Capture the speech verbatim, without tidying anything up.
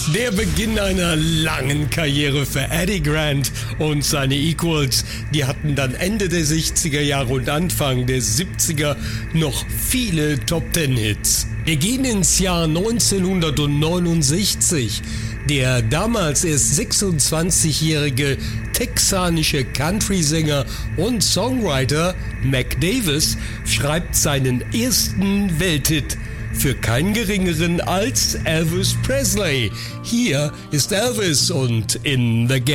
Der Beginn einer langen Karriere für Eddie Grant und seine Equals. Die hatten dann Ende der sechziger Jahre und Anfang der siebziger noch viele Top-Ten-Hits. Wir gehen ins Jahr neunzehnhundertneunundsechzig. Der damals erst sechsundzwanzigjährige texanische Country-Sänger und Songwriter Mac Davis schreibt seinen ersten Welthit für keinen geringeren als Elvis Presley. Hier ist Elvis und In the Game.